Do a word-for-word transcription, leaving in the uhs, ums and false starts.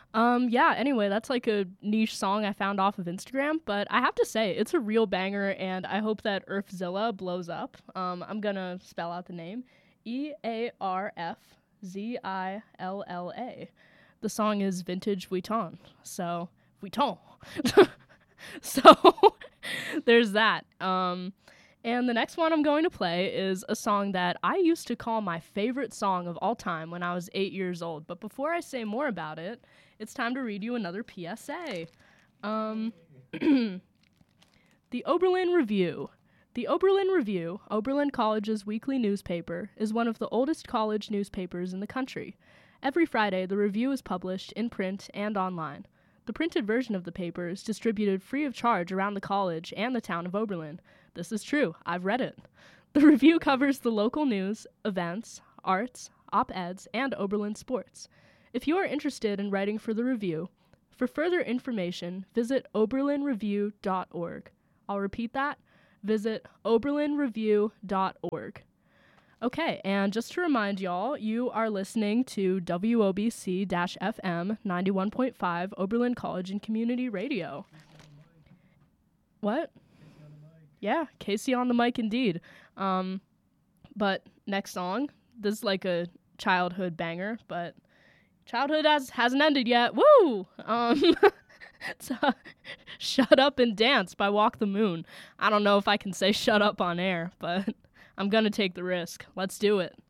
Um, yeah, anyway, that's like a niche song I found off of Instagram, but I have to say, it's a real banger, and I hope that Earthzilla blows up. Um, I'm gonna spell out the name E A R F Z I L L A. The song is Vintage Vuitton. So, Vuitton. so, there's that. Um, and the next one I'm going to play is a song that I used to call my favorite song of all time when I was eight years old. But before I say more about it, it's time to read you another P S A. Um, the Oberlin Review. The Oberlin Review, Oberlin College's weekly newspaper, is one of the oldest college newspapers in the country. Every Friday, the review is published in print and online. The printed version of the paper is distributed free of charge around the college and the town of Oberlin. This is true. I've read it. The review covers the local news, events, arts, op-eds, and Oberlin sports. If you are interested in writing for the review, for further information, visit oberlin review dot org. I'll repeat that. Visit oberlin review dot org. Okay, and just to remind y'all, you are listening to W O B C-F M ninety-one point five Oberlin College and Community Radio. What? Yeah, Casey on the mic indeed. Um, but next song, this is like a childhood banger, but childhood has, hasn't ended yet. Woo! Um, it's, uh, Shut Up and Dance by Walk the Moon. I don't know if I can say shut up on air, but I'm gonna take the risk. Let's do it.